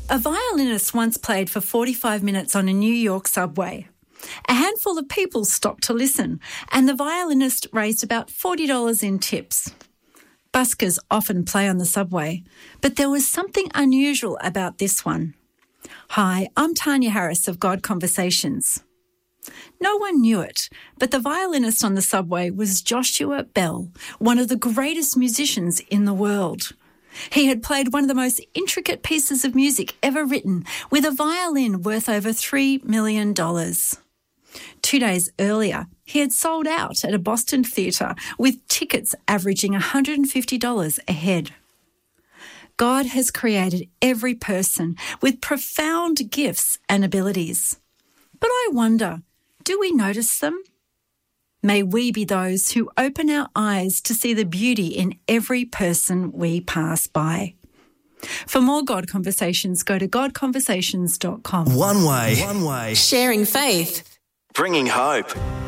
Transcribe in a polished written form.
A violinist once played for 45 minutes on a New York subway. A handful of people stopped to listen, and the violinist raised about $40 in tips. Buskers often play on the subway, but there was something unusual about this one. Hi, I'm Tanya Harris of God Conversations. No one knew it, but the violinist on the subway was Joshua Bell, one of the greatest musicians in the world. He had played one of the most intricate pieces of music ever written, with a violin worth over $3 million. 2 days earlier, he had sold out at a Boston theatre with tickets averaging $150 a head. God has created every person with profound gifts and abilities. But I wonder, do we notice them? May we be those who open our eyes to see the beauty in every person we pass by. For more God Conversations, go to godconversations.com. One way. Sharing faith. Bringing hope.